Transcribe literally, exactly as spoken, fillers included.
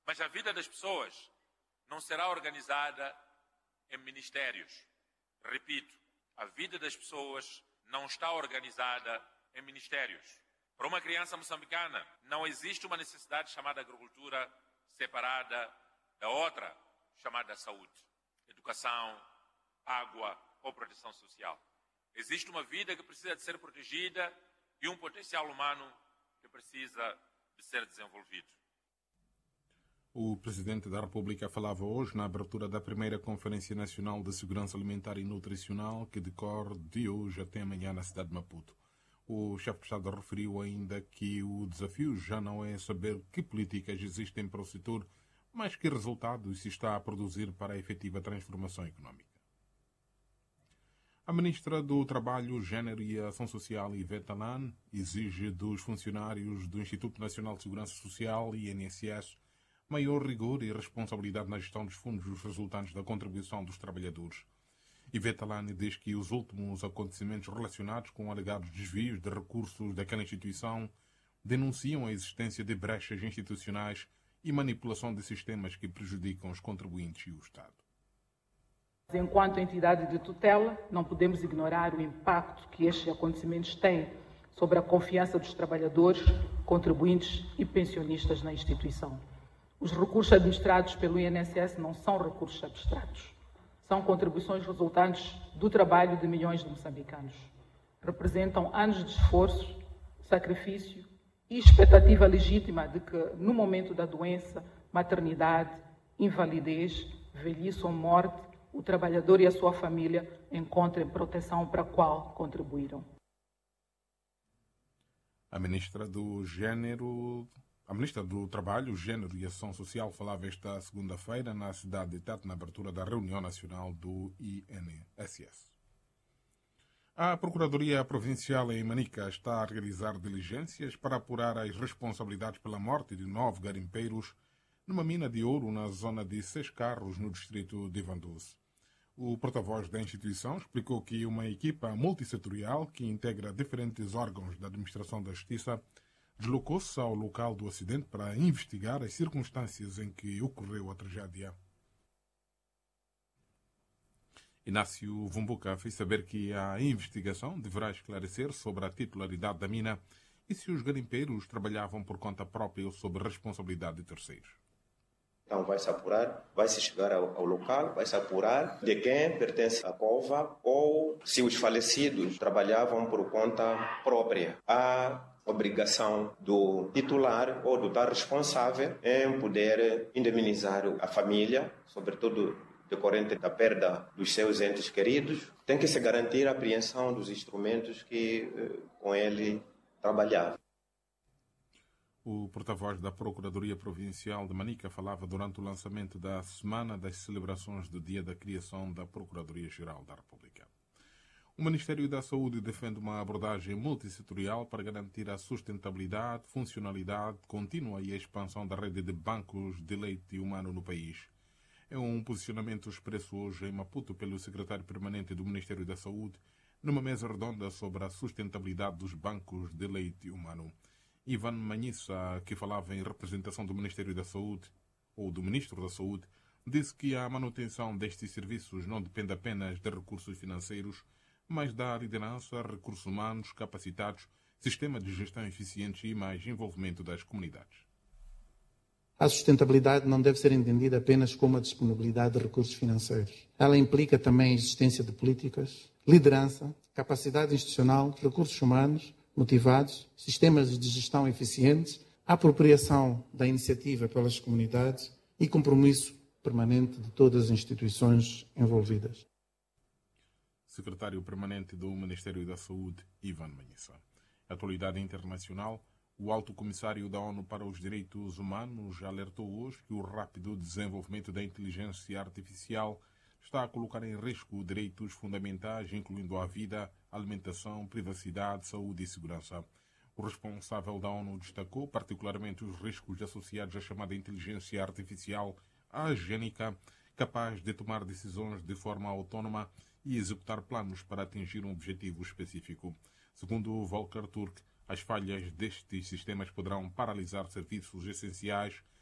Mas a vida das pessoas não será organizada em ministérios. Repito, a vida das pessoas não está organizada em ministérios. Para uma criança moçambicana, não existe uma necessidade chamada agricultura separada da outra, chamada saúde, educação, água ou proteção social. Existe uma vida que precisa de ser protegida e um potencial humano que precisa de ser desenvolvido. O Presidente da República falava hoje na abertura da primeira Conferência Nacional de Segurança Alimentar e Nutricional, que decorre de hoje até amanhã na cidade de Maputo. O chefe de Estado referiu ainda que o desafio já não é saber que políticas existem para o setor, mas que resultados se está a produzir para a efetiva transformação económica. A Ministra do Trabalho, Gênero e Ação Social, Ivete Alan, exige dos funcionários do Instituto Nacional de Segurança Social, I N S S, maior rigor e responsabilidade na gestão dos fundos resultantes da contribuição dos trabalhadores. Ivete Alan diz que os últimos acontecimentos relacionados com alegados desvios de recursos daquela instituição denunciam a existência de brechas institucionais e manipulação de sistemas que prejudicam os contribuintes e o Estado. Enquanto entidade de tutela, não podemos ignorar o impacto que estes acontecimentos têm sobre a confiança dos trabalhadores, contribuintes e pensionistas na instituição. Os recursos administrados pelo I N S S não são recursos abstratos. São contribuições resultantes do trabalho de milhões de moçambicanos. Representam anos de esforço, sacrifício e expectativa legítima de que, no momento da doença, maternidade, invalidez, velhice ou morte, o trabalhador e a sua família encontrem proteção para a qual contribuíram. A ministra do Gênero, a ministra do Trabalho, Gênero e Ação Social falava esta segunda-feira na cidade de Tete, na abertura da reunião nacional do I N S S. A Procuradoria Provincial em Manica está a realizar diligências para apurar as responsabilidades pela morte de nove garimpeiros numa mina de ouro na zona de Seis Carros, no distrito de Vandoce. O porta-voz da instituição explicou que uma equipa multissetorial que integra diferentes órgãos da administração da justiça deslocou-se ao local do acidente para investigar as circunstâncias em que ocorreu a tragédia. Inácio Vumbuca fez saber que a investigação deverá esclarecer sobre a titularidade da mina e se os garimpeiros trabalhavam por conta própria ou sob responsabilidade de terceiros. Então vai-se apurar, vai-se chegar ao, ao local, vai-se apurar de quem pertence a cova ou se os falecidos trabalhavam por conta própria. Há obrigação do titular ou do tal responsável em poder indemnizar a família, sobretudo decorrente da perda dos seus entes queridos. Tem que se garantir a apreensão dos instrumentos que eh, com ele trabalhava. O porta-voz da Procuradoria Provincial de Manica falava durante o lançamento da Semana das Celebrações do Dia da Criação da Procuradoria-Geral da República. O Ministério da Saúde defende uma abordagem multissetorial para garantir a sustentabilidade, funcionalidade contínua e a expansão da rede de bancos de leite humano no país. É um posicionamento expresso hoje em Maputo pelo secretário permanente do Ministério da Saúde numa mesa redonda sobre a sustentabilidade dos bancos de leite humano. Ivan Manhissa, que falava em representação do Ministério da Saúde, ou do Ministro da Saúde, disse que a manutenção destes serviços não depende apenas de recursos financeiros, mas da liderança, recursos humanos capacitados, sistema de gestão eficiente e mais envolvimento das comunidades. A sustentabilidade não deve ser entendida apenas como a disponibilidade de recursos financeiros. Ela implica também a existência de políticas, liderança, capacidade institucional, recursos humanos motivados, sistemas de gestão eficientes, apropriação da iniciativa pelas comunidades e compromisso permanente de todas as instituições envolvidas. Secretário Permanente do Ministério da Saúde, Ivan Manhissa. Atualidade internacional. O Alto Comissário da ONU para os Direitos Humanos alertou hoje que o rápido desenvolvimento da inteligência artificial está a colocar em risco direitos fundamentais, incluindo a vida, alimentação, privacidade, saúde e segurança. O responsável da ONU destacou particularmente os riscos associados à chamada inteligência artificial agênica, capaz de tomar decisões de forma autónoma e executar planos para atingir um objetivo específico. Segundo Volker Turk, as falhas destes sistemas poderão paralisar serviços essenciais,